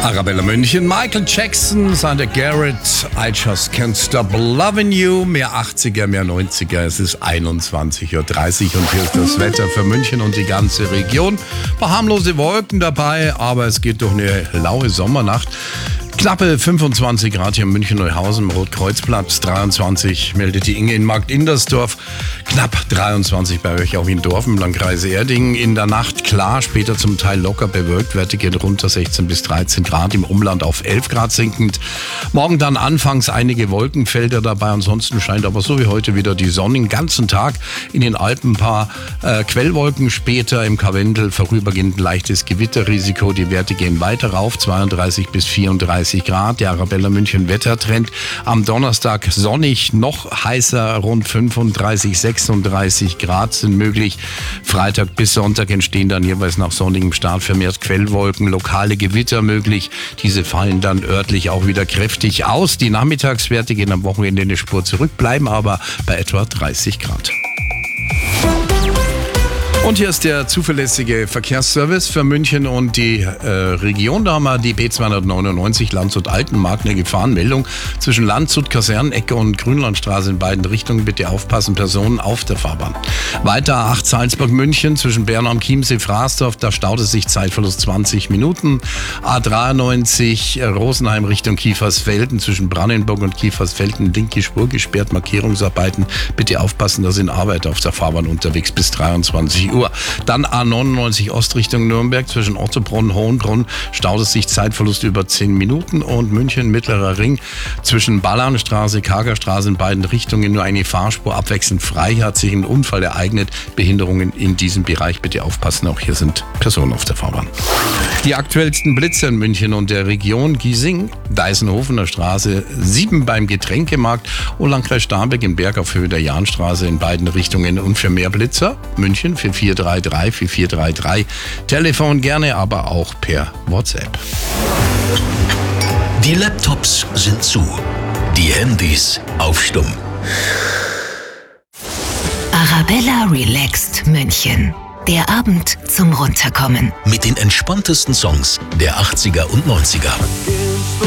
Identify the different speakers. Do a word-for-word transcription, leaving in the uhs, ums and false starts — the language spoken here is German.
Speaker 1: Arabella München, Michael Jackson, seine Garrett, I Just Can't Stop Loving You, mehr achtziger, mehr neunziger, es ist einundzwanzig Uhr dreißig und hier ist das Wetter für München und die ganze Region. Ein paar harmlose Wolken dabei, aber es geht durch eine laue Sommernacht. Knappe fünfundzwanzig Grad hier in München-Neuhausen, im Rotkreuzplatz, dreiundzwanzig meldet die Inge in Markt-Indersdorf, knapp dreiundzwanzig bei euch auch in Dorf im Landkreis Erding. In der Nacht klar, später zum Teil locker bewölkt, Werte gehen runter sechzehn bis dreizehn Grad, im Umland auf elf Grad sinkend. Morgen dann anfangs einige Wolkenfelder dabei, ansonsten scheint aber so wie heute wieder die Sonne den ganzen Tag. In den Alpen ein paar äh, Quellwolken, später im Karwendel vorübergehend leichtes Gewitterrisiko, die Werte gehen weiter rauf, zweiunddreißig bis vierunddreißig Grad. Der Arabella München Wettertrend am Donnerstag sonnig, noch heißer, rund fünfunddreißig, sechsunddreißig Grad sind möglich. Freitag bis Sonntag entstehen dann jeweils nach sonnigem Start vermehrt Quellwolken, lokale Gewitter möglich. Diese fallen dann örtlich auch wieder kräftig aus. Die Nachmittagswerte gehen am Wochenende eine Spur zurück, bleiben aber bei etwa dreißig Grad. Und hier ist der zuverlässige Verkehrsservice für München und die äh, Region. Da haben wir die B zweihundertneunundneunzig Landshut-Altenmarkt, eine Gefahrenmeldung zwischen Landshut, Kasernenecke und Grünlandstraße in beiden Richtungen. Bitte aufpassen, Personen auf der Fahrbahn. Weiter A acht Salzburg-München zwischen Bernau am Chiemsee, Fraßdorf, da staut es sich, Zeitverlust zwanzig Minuten. A dreiundneunzig Rosenheim Richtung Kiefersfelden zwischen Brannenburg und Kiefersfelden, linke Spur gesperrt, Markierungsarbeiten. Bitte aufpassen, da sind Arbeiter auf der Fahrbahn unterwegs bis dreiundzwanzig Uhr. Dann A neunundneunzig Ost Richtung Nürnberg zwischen Ottobrunn, Hohenbrunn staut es sich, Zeitverlust über zehn Minuten und München Mittlerer Ring zwischen Ballanstraße, Kagerstraße in beiden Richtungen nur eine Fahrspur abwechselnd frei, hat sich ein Unfall ereignet, Behinderungen in diesem Bereich bitte aufpassen, auch hier sind Personen auf der Fahrbahn. Die aktuellsten Blitze in München und der Region: Giesing, Deisenhofener Straße sieben beim Getränkemarkt und Landkreis Starnberg in Berg auf Höhe der Jahnstraße in beiden Richtungen. Und für mehr Blitzer München für vier drei drei vier vier drei drei. Telefon gerne, aber auch per WhatsApp.
Speaker 2: Die Laptops sind zu, die Handys auf Stumm.
Speaker 3: Arabella Relaxed München. Der Abend zum Runterkommen.
Speaker 2: Mit den entspanntesten Songs der achtziger und neunziger.